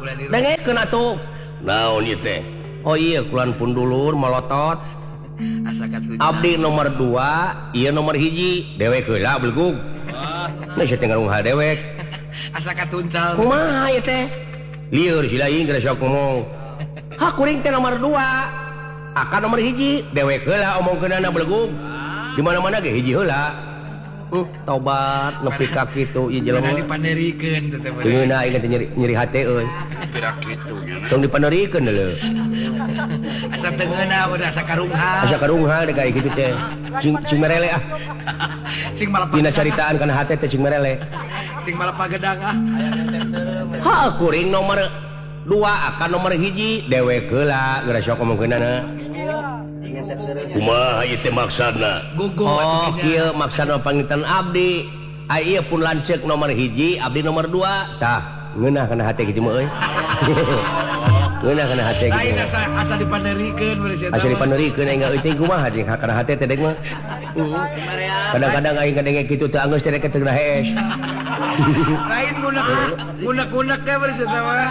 dengekeun atuh. Naon ieu teh? Oh iya kulan pun dulur melotot. Abdi nomor 2, ieu nomor 1, dewek heula belgug. Nah saya tinggal ngahal dewek. Asa katuncal. Kumaha ieu teh? Lieur si lain geus sok ngomong. Ha kuring teh nomor 2. Akan nomor 1, dewek heula omongkeunana belgug. Di mana-mana ge hiji heula. Tobat nepi ka kitu ieu jelema. Dipanerikeun teh teh. Geuna ingat nyeri hate euy. Pirak kitu nya. Tong dipanerikeun deuleu. Asa teu ngeuna udah asa karungha. Asa karungha deh kayak gitu teh. Cing merele ah. Sing malah Dina caritaan kana hate teh cing merele. Sing malah pagedang ah. Ha kuring nomor 2 akan nomor 1 dewek heula geura sok omongkeunana. Kumaha ieu teh maksudna? Guguh Oh kieu maksudna panginten abdi. Ieu pun lanceuk nomor 1, abdi nomor 2. Tah, ngeunah kana hate kitu mah euy. Ngeunah kana hate kitu. Lain asa dipanerikeun beres eta. Asa dipanerikeun aing euy teh kumaha jeung kana hate teh deuk mah. Kadang-kadang aing kadenge kitu teh anggeus teh deket teu hees. Lain gunak-gunak teh beres eta mah.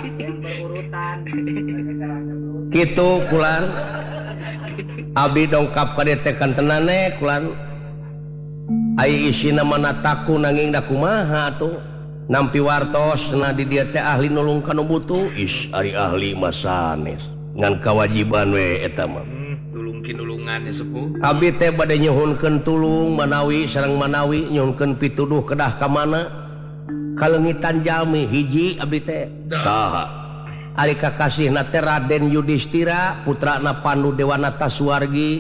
Kitu kulan. Abdi dongkap ka dieu teh kantenane kulan. Ai isina manataku nanging da kumaha atuh. Nampi wartosna di dieu teh ahli nulung kanu butuh. Ari ahli mah sanes. Ngan kewajiban we eta mah. Tulungkin nulungan ya sepuh. Abdi teh bade nyuhunkeun tulung manawi sareng manawi nyuhunkeun pituduh kedah ka mana? Kalengitan jalmi hiji abdi teh. Saha? Ari kakasihna teh Raden Yudhistira putrana Pandu Dewanata Suwargi.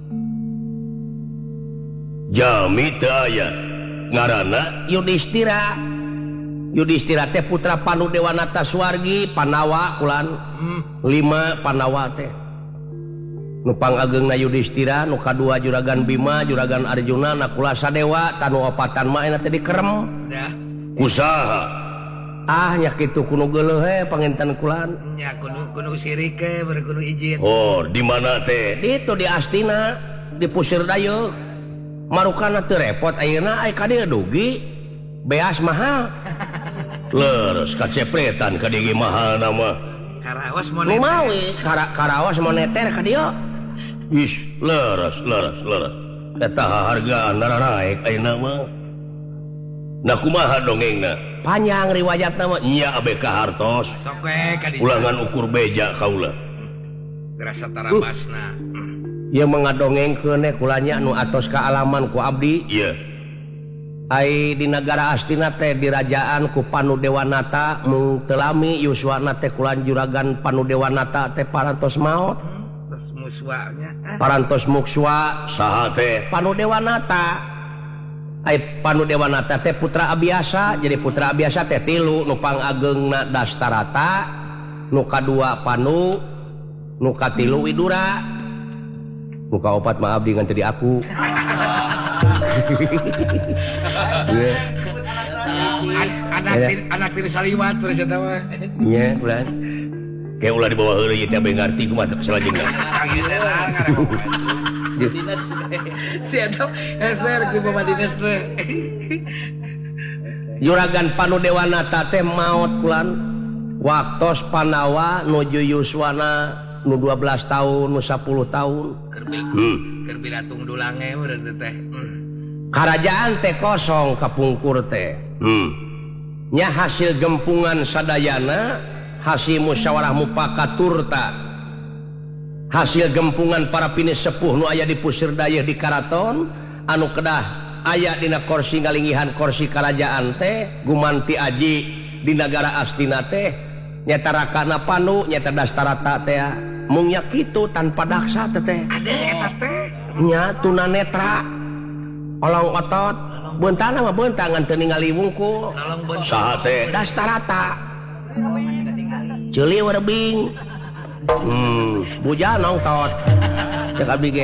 Jalmi teu aya ngaranna Yudhistira. Yudhistira teh putra Pandu Dewanata Suwargi, Panawa kulan. 5 Panawa teh. Nu pangageungna Yudhistira, nu kadua Juragan Bima, Juragan Arjuna, na kula Sadewa, tanu opatan mah eta teh dikerem. Dah. usaha. Ah nya kitu kuno geuleuh he panginten kulan. Nya kuno sirik ke bari kuno izin. Oh, di mana teh? Ditu di Astina, di Pusir Dayeuk. Marukana teu repot ayeuna aya ka dieu dugi. Beas mahal. Leres kacepretan ka dieu mahal nama. Karawas Nu moneter. mawi karawas moneter ka dieu. Is, leres. Eta hargaan naik ayeuna mah. Nah kumaha dongengna? Panjang riwayatna mah. Nya abe ka hartos. Sok we ka dieu. Ulangan ukur beja kaula. Gerasa tarabasna. Ieu mengadongengkeun kulanya nu atos ka alaman ku abdi. Iya. Ai di negara Astina teh dirajaan ku Panu Dewanata mung telami yuswana teh kulan juragan Panu Dewanata teh parantos maot. Terus muswanya. Parantos mukswa Saha teh? Panu Dewanata. Ai Panu Dewanata teh putra Abiasa, jadi putra Abiasa teh 3 nu pangageungna Dastarata, nu kadua Panu, nu katilu Widura. Nu kaopat mah abdi ngan teu di aku. Iya. Anak tiri saliwat terus eta mah. Iya, ulah. Kayak ulah dibawa heula ieu teh abe ngarti kumaha salajengna. Kang ieu teh ngarep. Si eta eser ku Bapak Dinas teh. Juragan Panu Dewanata teh maot kulan. Waktos Panawa nuju yuswana nu 12 tahun, nu 10 tahun. Keur bilatung dulange urang teh. Karajaan teh kosong kapungkur teh. Nya hasil gempungan sadayana, hasil musyawarah mupakaturta. Hasil gempungan para pini sepuh nu aya di Pusir Dayeuk di Karaton, anu kedah aya dina kursi ngalinggihan kursi karajaan teh gumanti aji di negara Astina teh nyata rakana Panu nyata Dastarata teh mung nya kitu tanpa daksa teh. Ade eta teh. Nya tunanetra olong otot beuntalna mah beuntangan teu ningali wungkul. Tolong beun. Saha teh? Dastarata ceuli werbing bujal nongtot cek abdi ge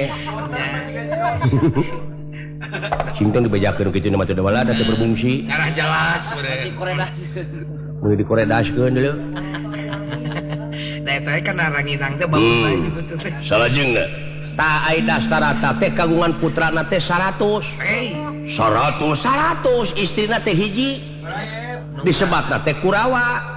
singtong dibejakeun kitu mah teu walada teu berbungsi Ngarah jelas beure. mun dikoredaskeun deuleu Da eta kan ranginang teh bagus bae gitu teh. Salajengna. ta ai Dastarata teh kagungan putrana teh 100 Hei. 100. istrina teh hiji disebatna teh Kurawa